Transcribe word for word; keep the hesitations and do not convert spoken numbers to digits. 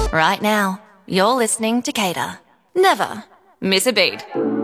Right now, you're listening to Cater. Never miss a beat.